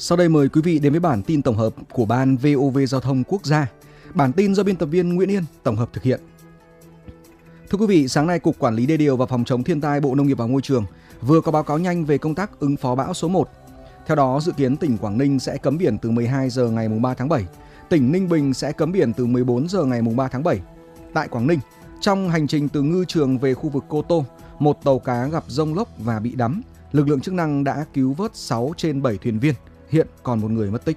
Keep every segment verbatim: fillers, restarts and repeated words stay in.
Sau đây mời quý vị đến với bản tin tổng hợp của Ban vê o vê Giao thông Quốc gia. Bản tin do biên tập viên Nguyễn Yên tổng hợp thực hiện. Thưa quý vị, sáng nay Cục Quản lý Đê điều và Phòng chống thiên tai Bộ Nông nghiệp và Môi trường vừa có báo cáo nhanh về công tác ứng phó bão số một. Theo đó, dự kiến tỉnh Quảng Ninh sẽ cấm biển từ mười hai giờ ngày ba tháng bảy. Tỉnh Ninh Bình sẽ cấm biển từ mười bốn giờ ngày ba tháng bảy. Tại Quảng Ninh, trong hành trình từ ngư trường về khu vực Cô Tô, một tàu cá gặp rông lốc và bị đắm. Lực lượng chức năng đã cứu vớt sáu trên bảy thuyền viên, hiện còn một người mất tích.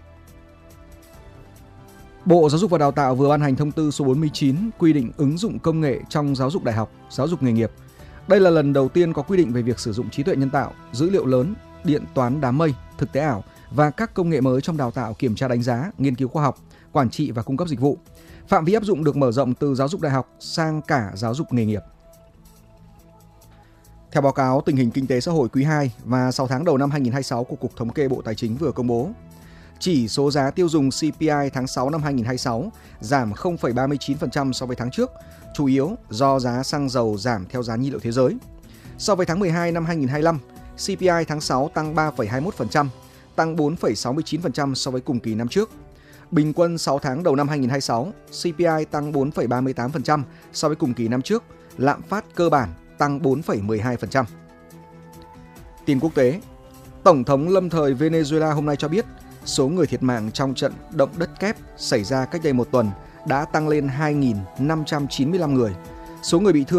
Bộ Giáo dục và Đào tạo vừa ban hành thông tư số bốn mươi chín quy định ứng dụng công nghệ trong giáo dục đại học, giáo dục nghề nghiệp. Đây là lần đầu tiên có quy định về việc sử dụng trí tuệ nhân tạo, dữ liệu lớn, điện toán đám mây, thực tế ảo và các công nghệ mới trong đào tạo, kiểm tra đánh giá, nghiên cứu khoa học, quản trị và cung cấp dịch vụ. Phạm vi áp dụng được mở rộng từ giáo dục đại học sang cả giáo dục nghề nghiệp. Theo báo cáo tình hình kinh tế xã hội quý hai và sáu tháng đầu năm hai nghìn không trăm hai mươi sáu của Cục Thống kê Bộ Tài chính vừa công bố, chỉ số giá tiêu dùng xê pê i tháng sáu năm hai nghìn không trăm hai mươi sáu giảm không phẩy ba mươi chín phần trăm so với tháng trước, chủ yếu do giá xăng dầu giảm theo giá nhiên liệu thế giới. So với tháng mười hai năm hai nghìn không trăm hai mươi lăm, xê pê i tháng sáu tăng ba phẩy hai mươi mốt phần trăm, tăng bốn phẩy sáu mươi chín phần trăm so với cùng kỳ năm trước. Bình quân sáu tháng đầu năm hai nghìn không trăm hai mươi sáu, xê pê i tăng bốn phẩy ba mươi tám phần trăm so với cùng kỳ năm trước, lạm phát cơ bản tăng bốn phẩy mười hai phần trăm. Tin quốc tế, Tổng thống lâm thời Venezuela hôm nay cho biết số người thiệt mạng trong trận động đất kép xảy ra cách đây một tuần đã tăng lên hai nghìn năm trăm chín mươi lăm người. Số người bị thương